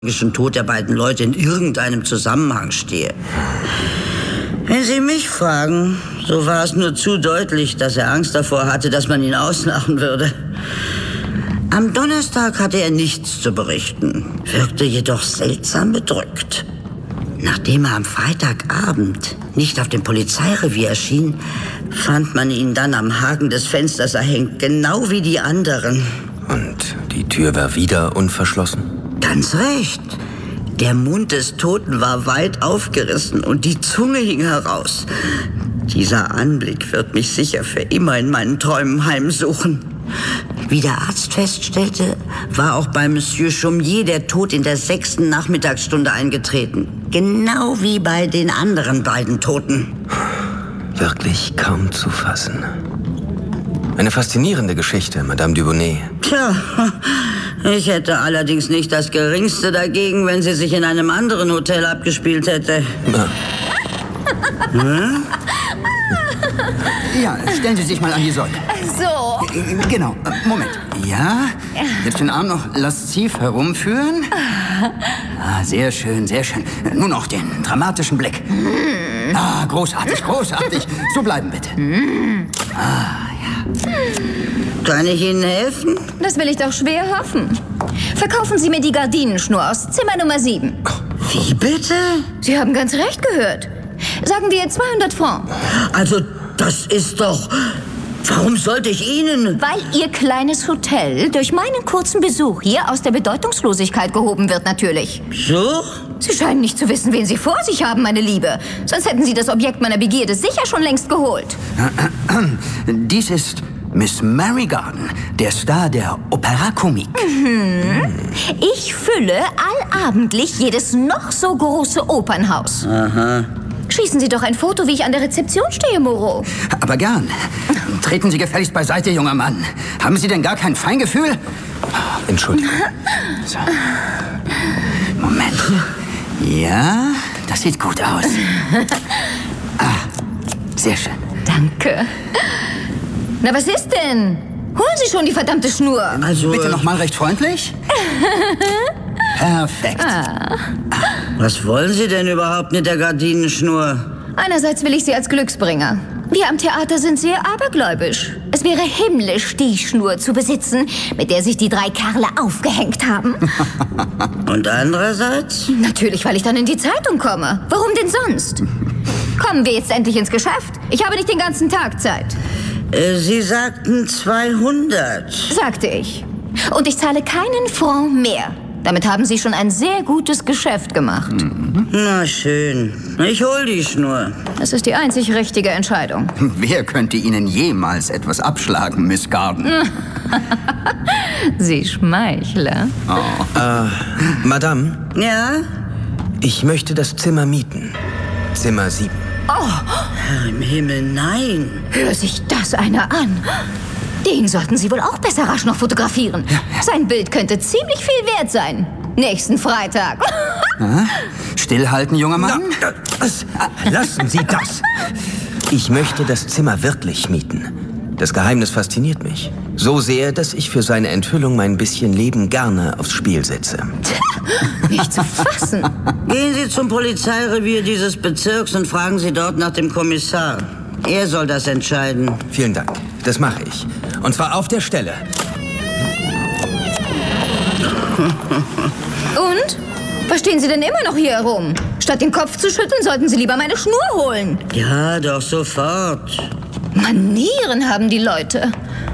Tod der beiden Leute in irgendeinem Zusammenhang stehe. Wenn Sie mich fragen, so war es nur zu deutlich, dass er Angst davor hatte, dass man ihn auslachen würde. Am Donnerstag hatte er nichts zu berichten, wirkte jedoch seltsam bedrückt. Nachdem er am Freitagabend nicht auf dem Polizeirevier erschien, fand man ihn dann am Haken des Fensters erhängt, genau wie die anderen. Und die Tür war wieder unverschlossen? Ganz recht. Der Mund des Toten war weit aufgerissen und die Zunge hing heraus. Dieser Anblick wird mich sicher für immer in meinen Träumen heimsuchen. Wie der Arzt feststellte, war auch bei Monsieur Chaumier der Tod in der 6. Nachmittagsstunde eingetreten. Genau wie bei den anderen beiden Toten. Wirklich kaum zu fassen. Eine faszinierende Geschichte, Madame Dubonnet. Tja, ich hätte allerdings nicht das Geringste dagegen, wenn sie sich in einem anderen Hotel abgespielt hätte. Hm? Ja, stellen Sie sich mal an die Säule. So. Genau, Moment. Ja, jetzt den Arm noch lasziv herumführen. Ah, sehr schön, sehr schön. Nun noch den dramatischen Blick. Ah, großartig, großartig. So bleiben bitte. Ah, ja. Kann ich Ihnen helfen? Das will ich doch schwer hoffen. Verkaufen Sie mir die Gardinenschnur aus Zimmer Nummer 7. Wie bitte? Sie haben ganz recht gehört. Sagen wir 200 Francs. Also, das ist doch... Warum sollte ich Ihnen... Weil Ihr kleines Hotel durch meinen kurzen Besuch hier aus der Bedeutungslosigkeit gehoben wird, natürlich. So? Sie scheinen nicht zu wissen, wen Sie vor sich haben, meine Liebe. Sonst hätten Sie das Objekt meiner Begierde sicher schon längst geholt. Dies ist Miss Mary Garden, der Star der Opera-Komik. Ich fülle allabendlich jedes noch so große Opernhaus. Aha. Schießen Sie doch ein Foto, wie ich an der Rezeption stehe, Moreau. Aber gern. Treten Sie gefälligst beiseite, junger Mann. Haben Sie denn gar kein Feingefühl? Entschuldigung. So. Moment. Ja, das sieht gut aus. Ah, sehr schön. Danke. Na, was ist denn? Holen Sie schon die verdammte Schnur. Also... Bitte noch mal recht freundlich. Perfekt. Was wollen Sie denn überhaupt mit der Gardinenschnur? Einerseits will ich Sie als Glücksbringer. Wir am Theater sind sehr abergläubisch. Es wäre himmlisch, die Schnur zu besitzen, mit der sich die 3 Kerle aufgehängt haben. Und andererseits? Natürlich, weil ich dann in die Zeitung komme. Warum denn sonst? Kommen wir jetzt endlich ins Geschäft? Ich habe nicht den ganzen Tag Zeit. Sie sagten 200. Sagte ich. Und ich zahle keinen Franc mehr. Damit haben Sie schon ein sehr gutes Geschäft gemacht. Na schön. Ich hol die Schnur. Das ist die einzig richtige Entscheidung. Wer könnte Ihnen jemals etwas abschlagen, Miss Garden? Sie Schmeichler. Madame, Ja? ich möchte das Zimmer mieten. Zimmer 7. Herr im Himmel, nein. Hör sich das einer an. Den sollten Sie wohl auch besser rasch noch fotografieren. Sein Bild könnte ziemlich viel wert sein. Nächsten Freitag. Stillhalten, junger Mann. Lassen Sie das! Ich möchte das Zimmer wirklich mieten. Das Geheimnis fasziniert mich. So sehr, dass ich für seine Enthüllung mein bisschen Leben gerne aufs Spiel setze. Nicht zu fassen. Gehen Sie zum Polizeirevier dieses Bezirks und fragen Sie dort nach dem Kommissar. Er soll das entscheiden. Vielen Dank. Das mache ich. Und zwar auf der Stelle. Und? Was stehen Sie denn immer noch hier herum? Statt den Kopf zu schütteln, sollten Sie lieber meine Schnur holen. Ja, doch sofort. Manieren haben die Leute.